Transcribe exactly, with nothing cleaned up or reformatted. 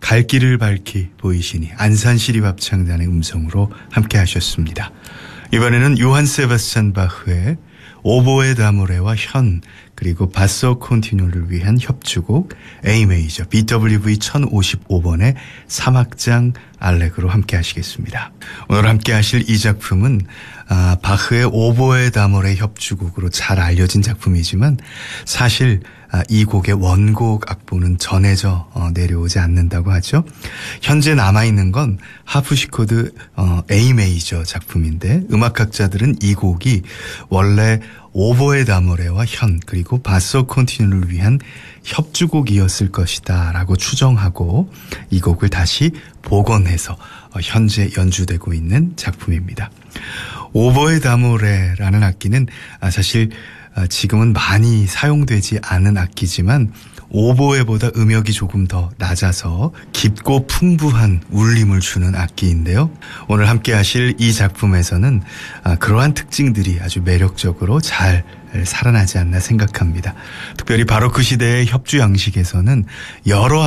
갈 길을 밝히 보이시니 안산시립합창단의 음성으로 함께 하셨습니다. 이번에는 요한 세바스찬 바흐의 오보에 다모레와 현 그리고 바소 콘티뉴를 위한 협주곡 A 메이저 비더블유브이 천오십오 번의 삼 악장 알레그로 함께 하시겠습니다. 오늘 함께 하실 이 작품은 아, 바흐의 오보에 다모레 협주곡으로 잘 알려진 작품이지만 사실 아, 이 곡의 원곡 악보는 전해져 어, 내려오지 않는다고 하죠. 현재 남아있는 건 하프시코드 어, A 메이저 작품인데 음악학자들은 이 곡이 원래 오보에 다모레와 현 그리고 바소 콘티뉴를 위한 협주곡이었을 것이다 라고 추정하고 이 곡을 다시 복원해서 어, 현재 연주되고 있는 작품입니다. 오보에 다모레라는 악기는 아, 사실 지금은 많이 사용되지 않은 악기지만 오보에보다 음역이 조금 더 낮아서 깊고 풍부한 울림을 주는 악기인데요. 오늘 함께 하실 이 작품에서는 그러한 특징들이 아주 매력적으로 잘 살아나지 않나 생각합니다. 특별히 바로크 시대의 협주 양식에서는 여러